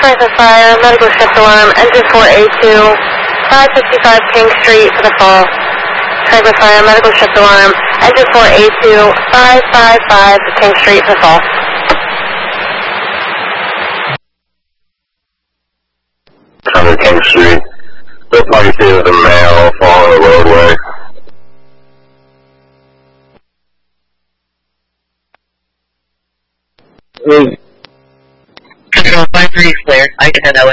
Franklin Fire, medical shift alarm, engine 4A2, 555 King Street for the fall. Franklin Fire, medical shift alarm, engine 4A2, 555 King Street for the fall. Under King Street. Third party sees the male following the roadway. Control 5-3 clear. I can head that way.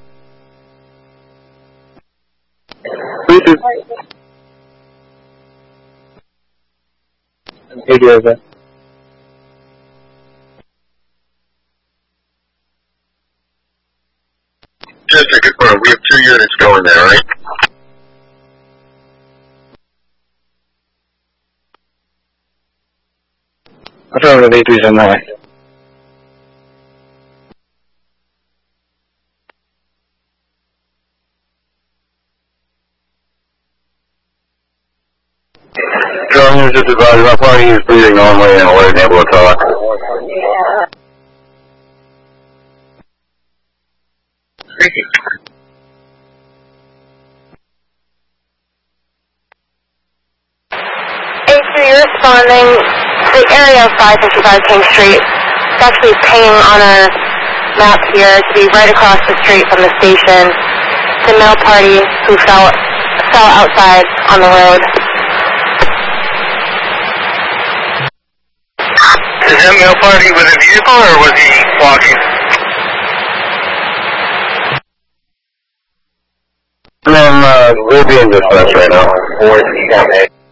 Over. Just to confirm, we have 2 units going there, right? Affirmative, A3's on that way. Drone just advised my party is breathing normally and wasn't able to talk. A2, you're responding to the area of 555 King Street. It's actually pinging on our map here to be right across the street from the station. It's a male party who fell outside on the road. Is that male party with a vehicle or was he walking? We're being dispatched right now. Or is he got